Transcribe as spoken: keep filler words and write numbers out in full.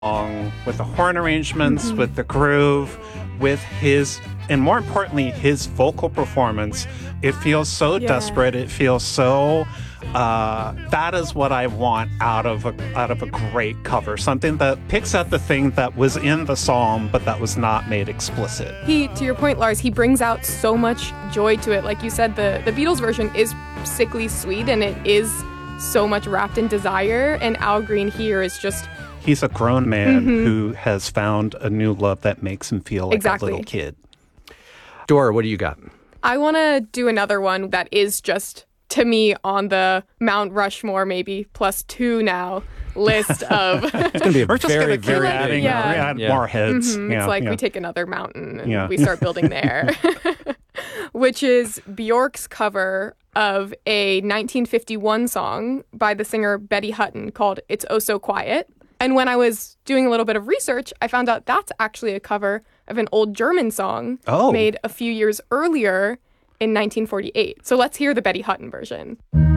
song with the horn arrangements, Mm-hmm. with the groove, with his, and more importantly, his vocal performance. It feels so Yeah. desperate. It feels so. Uh, that is what I want out of a out of a great cover. Something that picks at the thing that was in the psalm, but that was not made explicit. He, to your point, Lars, he brings out so much joy to it. Like you said, the, the Beatles version is sickly sweet, and it is so much wrapped in desire. And Al Green here is just He's a grown man Mm-hmm. who has found a new love that makes him feel like Exactly. a little kid. Dora, what do you got? I want to do another one that is just, to me, on the Mount Rushmore, maybe plus two now list of. It's going to be a We're just very, going to keep very adding big Yeah. one. add Yeah. more heads. Mhm. Yeah, It's like yeah. we take another mountain and Yeah. we start building there. Which is Bjork's cover of a nineteen fifty-one song by the singer Betty Hutton called It's Oh So Quiet. And when I was doing a little bit of research, I found out that's actually a cover of an old German song Oh. made a few years earlier in nineteen forty-eight. So let's hear the Betty Hutton version.